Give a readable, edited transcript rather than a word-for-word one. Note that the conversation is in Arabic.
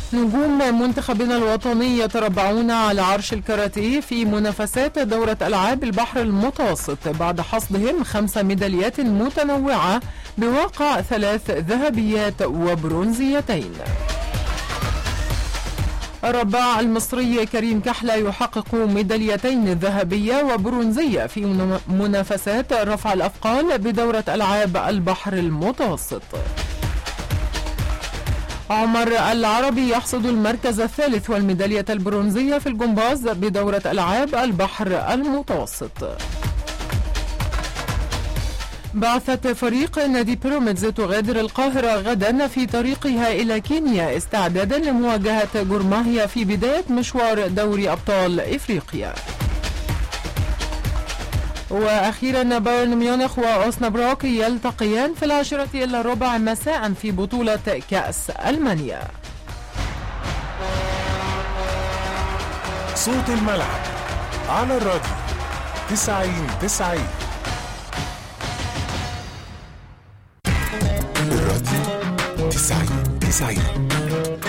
نجوم منتخبنا الوطني يتربعون على عرش الكاراتيه في منافسات دورة ألعاب البحر المتوسط بعد حصدهم 5 ميداليات متنوعة بواقع 3 ذهبيات وبرونزيتين. الرباع المصري كريم كحلة يحقق ميداليتين ذهبية وبرونزية في منافسات رفع الأثقال بدورة ألعاب البحر المتوسط. عمر العربي يحصد المركز الثالث والميدالية البرونزية في الجمباز بدورة ألعاب البحر المتوسط. بعثة فريق نادي بيراميدز تغادر القاهرة غدا في طريقها إلى كينيا استعدادا لمواجهة جورماهيا في بداية مشوار دوري أبطال إفريقيا. وأخيرا بايرن ميونخ وأوسنابروك يلتقيان في 10:15 مساء في بطولة كأس ألمانيا. صوت الملعب على الراديو 90-90. الراديو 90-90.